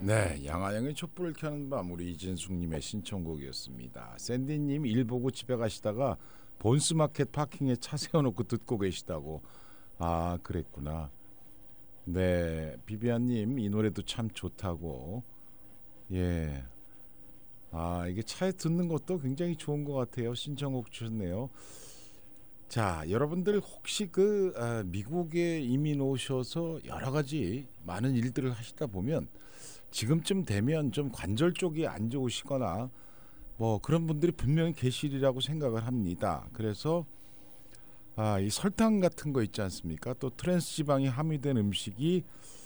네, 양아양의 촛불을 켜는 밤 우리 이진숙님의 신청곡이었습니다. 샌디님 일 보고 집에 가시다가 본스마켓 파킹에 차 세워놓고 듣고 계시다고. 아, 그랬구나. 네, 비비안님 이 노래도 참 좋다고. 예. 아, 이게 차에 듣는 것도 굉장히 좋은 것 같아요. 신청곡 주셨네요. 자, 여러분들 혹시 미국에 이민 오셔서 여러 가지 많은 일들을 하시다 보면 지금쯤 되면 좀 관절 쪽이 안 좋으시거나 뭐 그런 분들이 분명히 계시리라고 생각을 합니다. 그래서 이 설탕 같은 거 있지 않습니까? 또 트랜스 지방이 함유된 음식이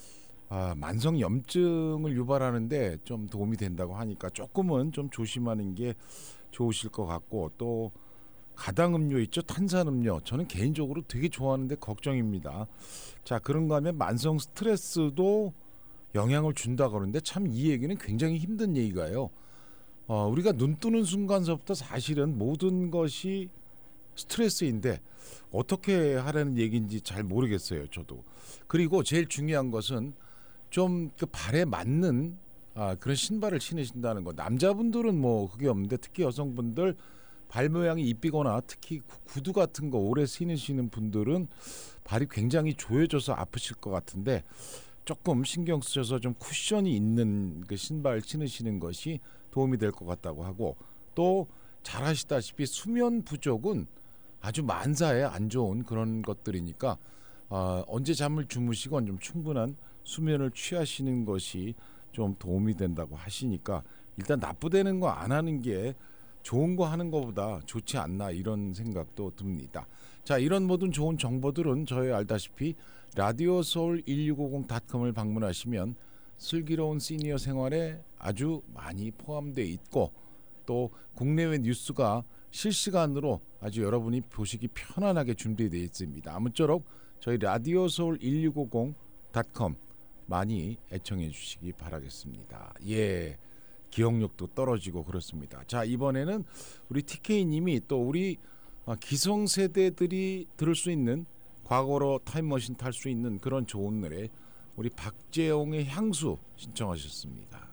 만성 염증을 유발하는데 좀 도움이 된다고 하니까 조금은 좀 조심하는 게 좋으실 것 같고, 또 가당 음료 있죠, 탄산 음료. 저는 개인적으로 되게 좋아하는데 걱정입니다. 자, 그런가 하면 만성 스트레스도 영향을 준다 그러는데 참 이 얘기는 굉장히 힘든 얘기가요. 우리가 눈 뜨는 순간서부터 사실은 모든 것이 스트레스인데 어떻게 하라는 얘기인지 잘 모르겠어요, 저도. 그리고 제일 중요한 것은 좀 그 발에 맞는 그런 신발을 신으신다는 거. 남자분들은 뭐 그게 없는데 특히 여성분들 발 모양이 이삐거나 특히 구두 같은 거 오래 신으시는 분들은 발이 굉장히 조여져서 아프실 것 같은데 조금 신경 쓰셔서 좀 쿠션이 있는 그 신발 신으시는 것이 도움이 될 것 같다고 하고, 또 잘 아시다시피 수면 부족은 아주 만사에 안 좋은 그런 것들이니까 언제 잠을 주무시건 좀 충분한 수면을 취하시는 것이 좀 도움이 된다고 하시니까 일단 나쁘다는 거 안 하는 게 좋은 거 하는 것보다 좋지 않나, 이런 생각도 듭니다. 자, 이런 모든 좋은 정보들은 저희 알다시피 radiosoul1650.com을 방문하시면 슬기로운 시니어 생활에 아주 많이 포함되어 있고, 또 국내외 뉴스가 실시간으로 아주 여러분이 보시기 편안하게 준비되어 있습니다. 아무쪼록 저희 radiosoul1650.com 많이 애청해 주시기 바라겠습니다. 예, 기억력도 떨어지고 그렇습니다. 자, 이번에는 우리 TK님이 또 우리 기성세대들이 들을 수 있는, 과거로 타임머신 탈 수 있는 그런 좋은 노래, 우리 박재홍의 향수 신청하셨습니다.